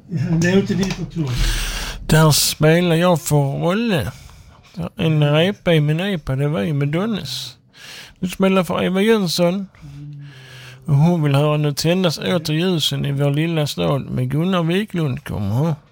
Det är inte din förklaring. Där spelar jag för rolle. En repa i min epa, det var ju med Donnes. Du spelar för Eva Jönsson. Och hon vill höra nu tändas åter ljusen i vår lilla stad med Gunnar Wiklund kommer.